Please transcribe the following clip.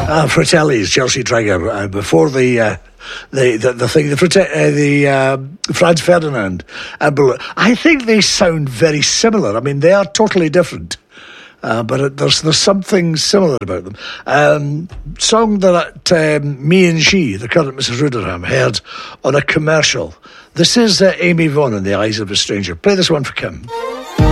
Fratelli's Chelsea Trigger before the thing, Franz Ferdinand. I think they sound very similar. I mean, they are totally different, but there's something similar about them. Song that me and she, the current Mrs. Ruderham, heard on a commercial. This is Amy Vaughan in The Eyes of a Stranger. Play this one for Kim.